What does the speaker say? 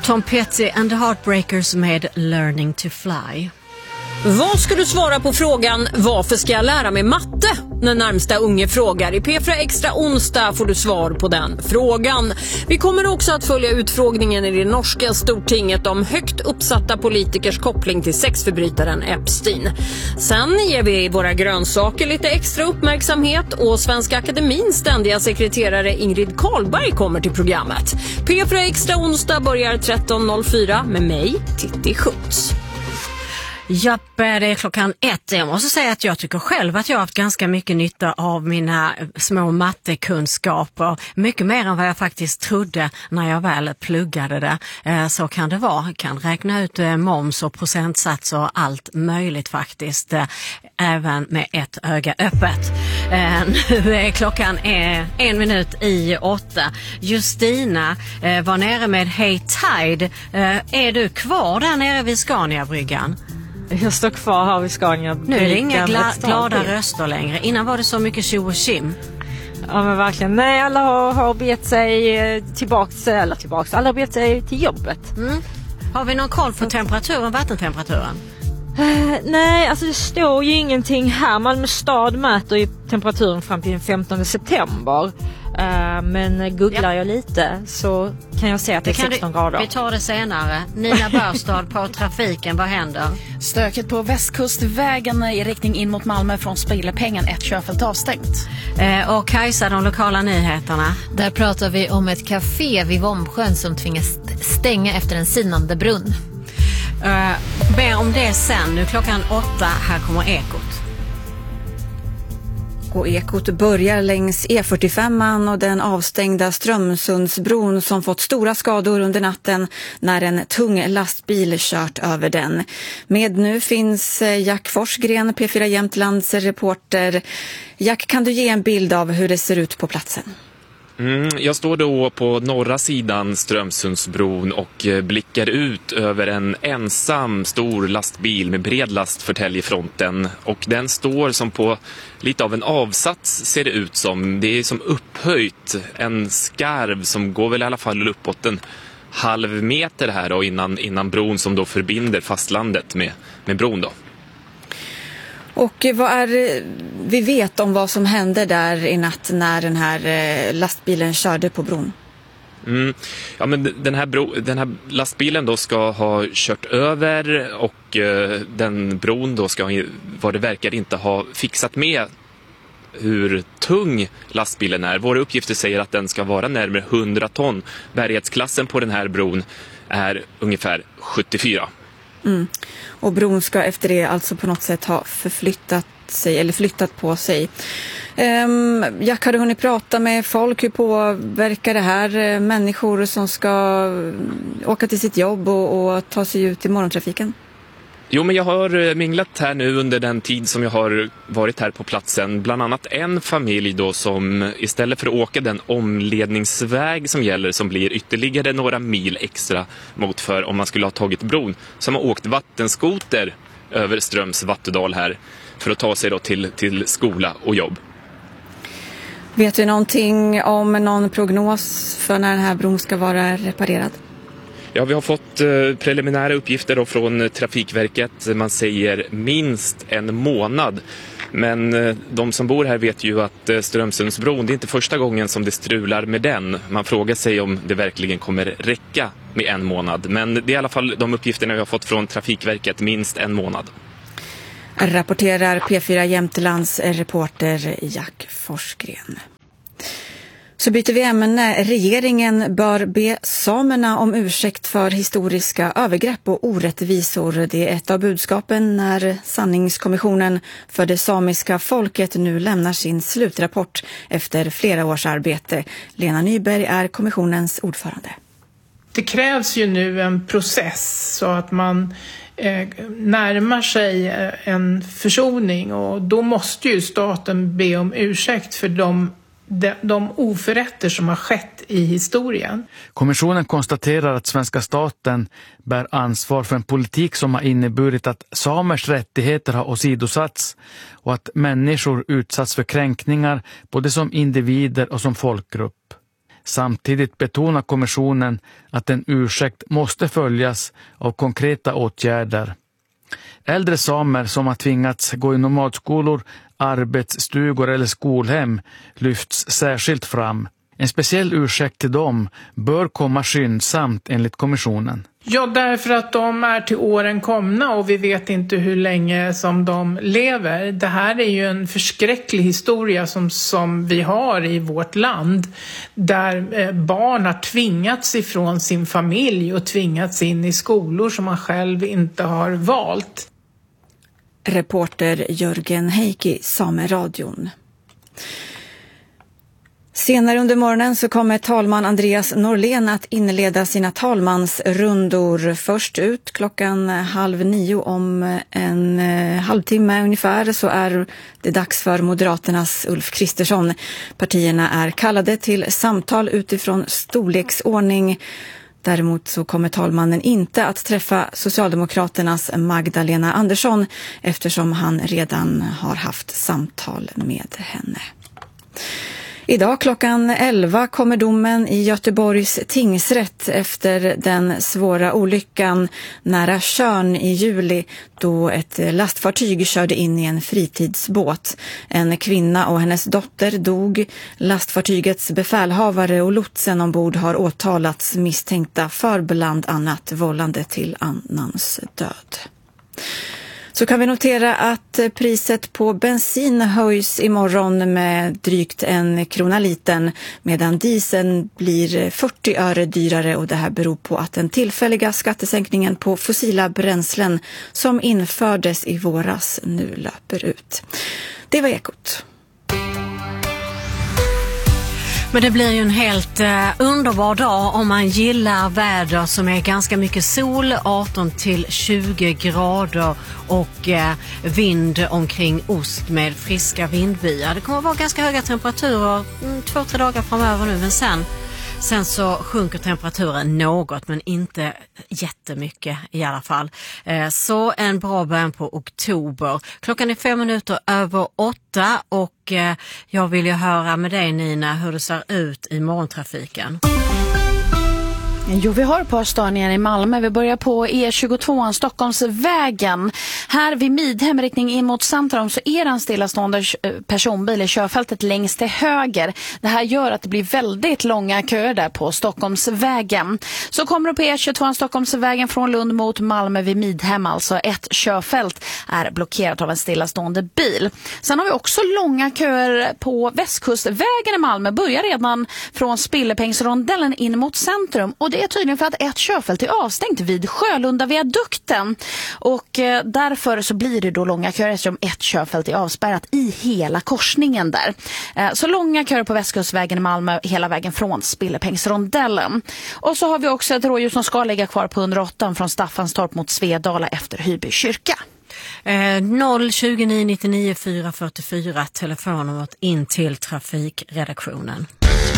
Tom Petty and the Heartbreakers med Learning to Fly. Vad ska du svara på frågan varför ska jag lära mig matte? När närmsta unge frågar. I P4 Extra onsdag får du svar på den frågan. Vi kommer också att följa utfrågningen i det norska stortinget om högt uppsatta politikers koppling till sexförbrytaren Epstein. Sen ger vi våra grönsaker lite extra uppmärksamhet och Svenska Akademins ständiga sekreterare Ingrid Karlberg kommer till programmet. P4 Extra onsdag börjar 13.04 med mig, Titti Schutz. Japp, det är 1:00. Jag måste säga att jag tycker själv att jag har haft ganska mycket nytta av mina små mattekunskaper. Mycket mer än vad jag faktiskt trodde när jag väl pluggade det. Så kan det vara. Kan räkna ut moms och procentsatser och allt möjligt faktiskt. Även med ett öga öppet. Nu är klockan 7:01. Justina var nere med Hey Tide. Är du kvar där nere vid Scania-bryggan? Jag står kvar här vid Scania. Nu är det inga glada röster längre. Innan var det så mycket tjo och tjim. Ja men verkligen. Nej, alla har begett sig tillbaks. Alla har begett sig till jobbet. Har vi någon koll på temperaturen, vattentemperaturen? Nej, alltså det står ju ingenting här. Malmö stad mäter ju temperaturen fram till den 15 september. Men googlar jag lite så kan jag se att det är 16 grader. Vi tar det senare. Nina Börstad på trafiken, vad händer? Stöket på västkustvägen i riktning in mot Malmö från Spillepengen, ett körfält avstängt. Och Kajsa, de lokala nyheterna. Där pratar vi om ett café vid Vombsjön som tvingas stänga efter en sinande brunn. Be om det sen. Nu 8:00. Här kommer Ekot. Och Ekot börjar längs E45 och den avstängda Strömsundsbron som fått stora skador under natten när en tung lastbil kört över den. Med nu finns Jack Forsgren, P4 Jämtlands reporter. Jack, kan du ge en bild av hur det ser ut på platsen? Jag står då på norra sidan Strömsundsbron och blickar ut över en ensam stor lastbil med bred last förtälj i fronten. Och den står som på lite av en avsats, ser det ut som. Det är som upphöjt, en skarv som går väl i alla fall uppåt en halv meter här då, innan bron som då förbinder fastlandet med bron då. Och vad är vi vet om vad som hände där i natt när den här lastbilen körde på bron? Ja, men den här lastbilen då ska ha kört över och den bron då ska, vad det verkar, inte ha fixat med hur tung lastbilen är. Våra uppgifter säger att den ska vara närmare 100 ton. Bärighetsklassen på den här bron är ungefär 74. Och bron ska efter det alltså på något sätt ha flyttat på sig. Jack, har du hunnit prata med folk? Hur påverkar det här människor som ska åka till sitt jobb och ta sig ut i morgontrafiken? Jo, men jag har minglat här nu under den tid som jag har varit här på platsen. Bland annat en familj då som istället för att åka den omledningsväg som gäller, som blir ytterligare några mil extra mot för om man skulle ha tagit bron, som har åkt vattenskoter över Ströms Vattudal här för att ta sig då till skola och jobb. Vet vi någonting om någon prognos för när den här bron ska vara reparerad? Ja, vi har fått preliminära uppgifter då från Trafikverket. Man säger minst en månad. Men de som bor här vet ju att Strömsundsbron, det är inte första gången som det strular med den. Man frågar sig om det verkligen kommer räcka med en månad. Men det är i alla fall de uppgifterna vi har fått från Trafikverket, minst en månad. Rapporterar P4 Jämtlands reporter Jack Forsgren. Så byter vi ämne. Regeringen bör be samerna om ursäkt för historiska övergrepp och orättvisor. Det är ett av budskapen när sanningskommissionen för det samiska folket nu lämnar sin slutrapport efter flera års arbete. Lena Nyberg är kommissionens ordförande. Det krävs ju nu en process så att man närmar sig en försoning, och då måste ju staten be om ursäkt för de oförrätter som har skett i historien. Kommissionen konstaterar att svenska staten bär ansvar för en politik som har inneburit att samers rättigheter har åsidosatts och att människor utsatts för kränkningar både som individer och som folkgrupp. Samtidigt betonar kommissionen att en ursäkt måste följas av konkreta åtgärder. Äldre samer som har tvingats gå i nomadskolor, arbetsstugor eller skolhem lyfts särskilt fram. En speciell ursäkt till dem bör komma skyndsamt enligt kommissionen. Ja, därför att de är till åren komna och vi vet inte hur länge som de lever. Det här är ju en förskräcklig historia som vi har i vårt land. Där barn har tvingats ifrån sin familj och tvingats in i skolor som man själv inte har valt. Reporter Jörgen Heikki, Sameradion. Senare under morgonen så kommer talman Andreas Norlén att inleda sina talmansrundor. Först ut 8:30 om en halvtimme ungefär så är det dags för Moderaternas Ulf Kristersson. Partierna är kallade till samtal utifrån storleksordning. Däremot så kommer talmannen inte att träffa Socialdemokraternas Magdalena Andersson eftersom han redan har haft samtal med henne. Idag 11:00 kommer domen i Göteborgs tingsrätt efter den svåra olyckan nära Tjörn i juli då ett lastfartyg körde in i en fritidsbåt. En kvinna och hennes dotter dog. Lastfartygets befälhavare och lotsen ombord har åtalats misstänkta för bland annat vållande till annans död. Så kan vi notera att priset på bensin höjs imorgon med drygt 1 krona litern medan dieseln blir 40 öre dyrare och det här beror på att den tillfälliga skattesänkningen på fossila bränslen som infördes i våras nu löper ut. Det var Ekot. Men det blir ju en helt underbar dag om man gillar väder som är ganska mycket sol, 18 till 20 grader och vind omkring ost med friska vindbyar. Det kommer att vara ganska höga temperaturer 2-3 dagar framöver nu, men sen så sjunker temperaturen något men inte jättemycket i alla fall. Så en bra början på oktober. Klockan är 8:05 och jag vill ju höra med dig Nina hur det ser ut i morgontrafiken. Jo, vi har på stan igen i Malmö. Vi börjar på E22, Stockholmsvägen. Här vid Midhem, riktning in mot centrum, så är det en stillastående personbil i körfältet längst till höger. Det här gör att det blir väldigt långa köer där på Stockholmsvägen. Så kommer du på E22, Stockholmsvägen från Lund mot Malmö vid Midhem. Alltså ett körfält är blockerat av en stillastående bil. Sen har vi också långa köer på Västkustvägen i Malmö. Börjar redan från Spillepengsrondellen in mot centrum. Och det är tydligen för att ett körfält är avstängt vid Sjölunda-viadukten. Och därför så blir det då långa köer eftersom ett körfält är avspärrat i hela korsningen där. Så långa köer på Västkustvägen i Malmö hela vägen från Spillepengsrondellen. Och så har vi också ett rådljus som ska ligga kvar på 108 från Staffanstorp mot Svedala efter Hyby kyrka. 029 99 444 telefonnumret in till trafikredaktionen.